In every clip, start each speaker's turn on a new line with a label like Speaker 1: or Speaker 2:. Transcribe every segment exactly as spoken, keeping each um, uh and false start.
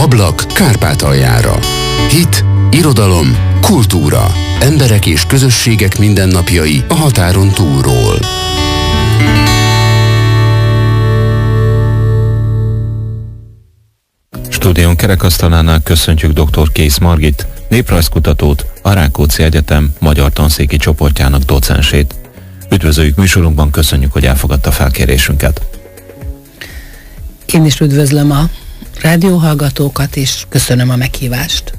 Speaker 1: Ablak Kárpátaljára. Hit, irodalom, kultúra. Emberek és közösségek mindennapjai a határon túlról.
Speaker 2: Stúdión kerekasztalánál köszöntjük dr. Kész Margit, néprajzkutatót, a Rákóczi Egyetem magyar tanszéki csoportjának docensét. Üdvözöljük műsorunkban, köszönjük, hogy elfogadta felkérésünket.
Speaker 3: Én is üdvözlöm a rádióhallgatókat, és köszönöm a meghívást.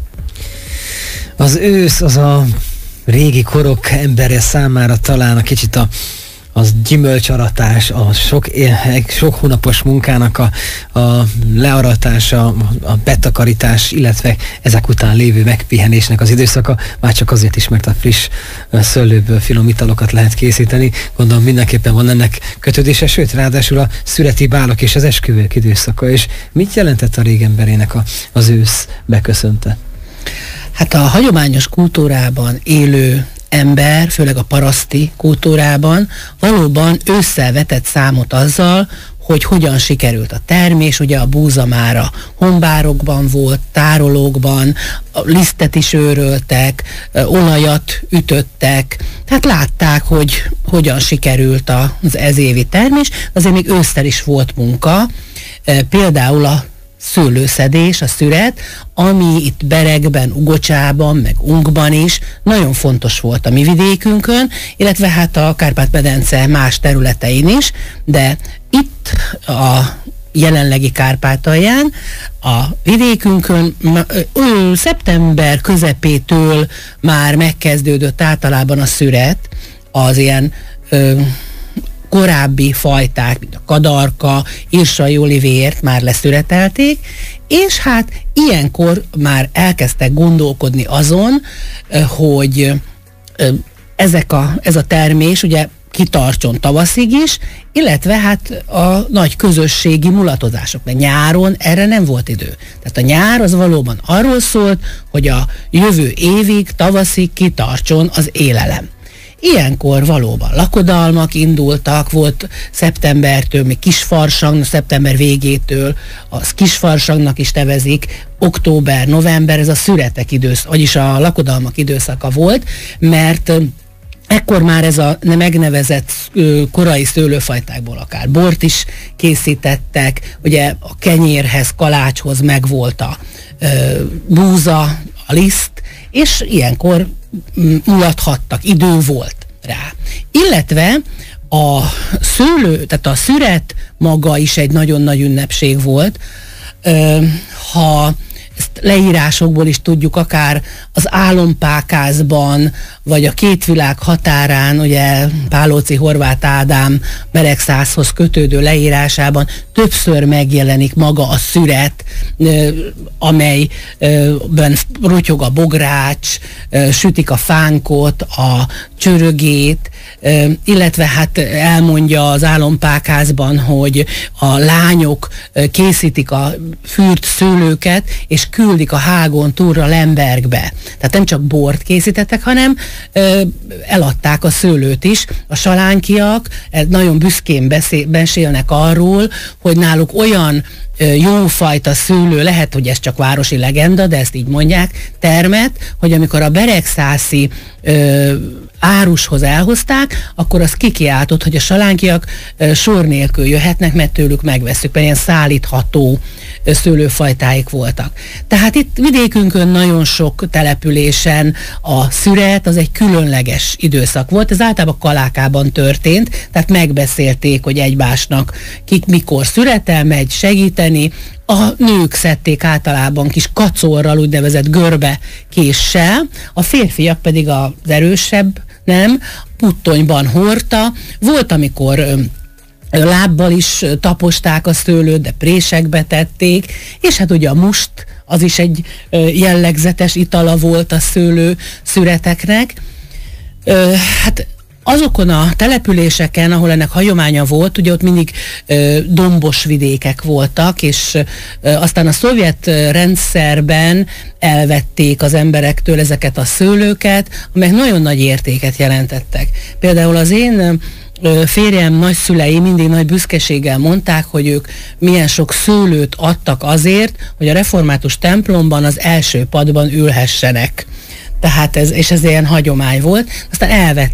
Speaker 4: Az ősz az a régi korok embere számára talán a kicsit a az gyümölcsaratás, a sok, sok hónapos munkának a, a learatása, a betakarítás, illetve ezek után lévő megpihenésnek az időszaka, már csak azért is, mert a friss szőlőből finom italokat lehet készíteni. Gondolom mindenképpen van ennek kötődése, sőt, ráadásul a születi bálok és az esküvők időszaka. És mit jelentett a régemberének a, az ősz beköszönte?
Speaker 3: Hát a hagyományos kultúrában élő ember, főleg a paraszti kultúrában valóban ősszel vetett számot azzal, hogy hogyan sikerült a termés. Ugye a búza már a honbárokban volt, tárolókban, a lisztet is őröltek, olajat ütöttek, tehát látták, hogy hogyan sikerült az ezévi termés, azért még ősszel is volt munka, például a szőlőszedés, a szüret, ami itt Beregben, Ugocsában, meg Ungban is nagyon fontos volt a mi vidékünkön, illetve hát a Kárpát-medence más területein is, de itt a jelenlegi Kárpátalján, a vidékünkön ö, szeptember közepétől már megkezdődött általában a szüret, az ilyen ö, korábbi fajták, mint a kadarka, irsai olivért már leszüretelték, és hát ilyenkor már elkezdtek gondolkodni azon, hogy ezek a, ez a termés ugye kitartson tavaszig is, illetve hát a nagy közösségi mulatozások, mert nyáron erre nem volt idő. Tehát a nyár az valóban arról szólt, hogy a jövő évig, tavaszig kitartson az élelem. Ilyenkor valóban lakodalmak indultak, volt szeptembertől, még kisfarsang, szeptember végétől, az kisfarsangnak is nevezik, október, november, ez a szüretek időszak, vagyis a lakodalmak időszaka volt, mert ekkor már ez a megnevezett korai szőlőfajtákból akár bort is készítettek, ugye a kenyérhez, kalácshoz megvolt a búza, a liszt, és ilyenkor mulathattak, idő volt rá. Illetve a szőlő, tehát a szüret maga is egy nagyon nagy ünnepség volt. Ha ezt leírásokból is tudjuk, akár az Álompákázban, vagy a Két világ határán, ugye Pálóczy Horváth Ádám Beregszászhoz kötődő leírásában többször megjelenik maga a szüret, amelyben rotyog a bogrács, sütik a fánkot, a csörögét, illetve hát elmondja az Álompákázban, hogy a lányok készítik a fűrt szőlőket, és küldik a hágon túlra Lembergbe. Tehát nem csak bort készítettek, hanem ö, eladták a szőlőt is. A salánkiak nagyon büszkén beszél, beszélnek arról, hogy náluk olyan ö, jófajta szőlő, lehet, hogy ez csak városi legenda, de ezt így mondják, termet, hogy amikor a beregszászi ö, árushoz elhozták, akkor az kikiáltott, hogy a salánkiak ö, sor nélkül jöhetnek, mert tőlük megveszük, mert ilyen szállítható ö, szőlőfajtáik voltak. Tehát itt vidékünkön nagyon sok településen a szüret az egy különleges időszak volt, ez általában Kalákában történt, tehát megbeszélték, hogy egymásnak kik mikor szüretel megy segíteni. A nők szedték általában kis kacorral, úgynevezett görbe késsel, a férfiak pedig az erősebb, nem, puttonyban hordta. Volt, amikor lábbal is taposták a szőlőt, de présekbe tették, és hát ugye a must, az is egy jellegzetes itala volt a szőlő szüreteknek. Hát azokon a településeken, ahol ennek hagyománya volt, ugye ott mindig ö, dombos vidékek voltak, és ö, aztán a szovjet rendszerben elvették az emberektől ezeket a szőlőket, amelyek nagyon nagy értéket jelentettek. Például az én férjem nagyszülei mindig nagy büszkeséggel mondták, hogy ők milyen sok szőlőt adtak azért, hogy a református templomban az első padban ülhessenek. Tehát ez, és ez ilyen hagyomány volt. Aztán elvett